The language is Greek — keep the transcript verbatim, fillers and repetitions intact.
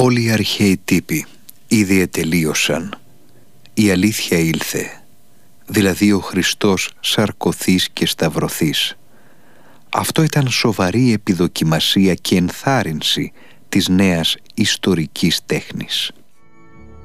Όλοι οι αρχαίοι τύποι ήδη ετελείωσαν. Η αλήθεια ήλθε, δηλαδή ο Χριστός σαρκωθείς και σταυρωθείς. Αυτό ήταν σοβαρή επιδοκιμασία και ενθάρρυνση της νέας ιστορικής τέχνης.